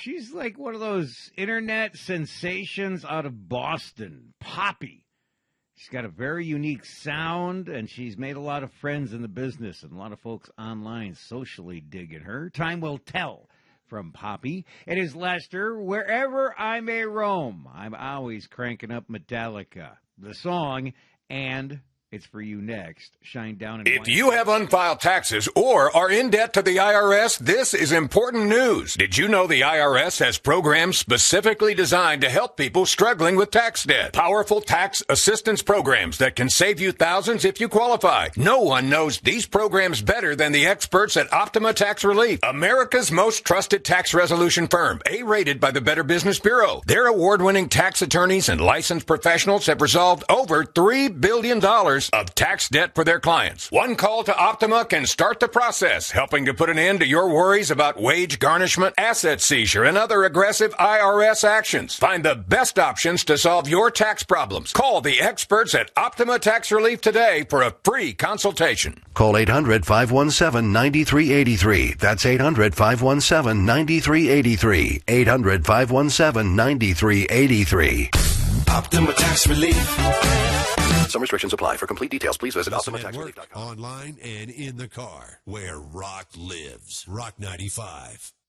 She's like one of those internet sensations out of Boston, Poppy. She's got a very unique sound, and she's made a lot of friends in the business, and a lot of folks online socially digging her. Time will tell. From Poppy, it is Lester. Wherever I may roam, I'm always cranking up Metallica, the song, and it's for you next. Shine down and If you have unfiled taxes or are in debt to the IRS, this is important news. Did you know the IRS has programs specifically designed to help people struggling with tax debt? Powerful tax assistance programs that can save you thousands if you qualify. No one knows these programs better than the experts at Optima Tax Relief, America's most trusted tax resolution firm, A-rated by the Better Business Bureau. Their award-winning tax attorneys and licensed professionals have resolved over $3 billion of tax debt for their clients. One call to Optima can start the process, helping to put an end to your worries about wage garnishment, asset seizure, and other aggressive IRS actions. Find the best options to solve your tax problems. Call the experts at Optima Tax Relief today for a free consultation. Call 800-517-9383. That's 800-517-9383. 800-517-9383. Optima Tax Relief. Some restrictions apply. For complete details, please visit OptimaTaxRelief.com. Online and in the car, where rock lives. Rock 95.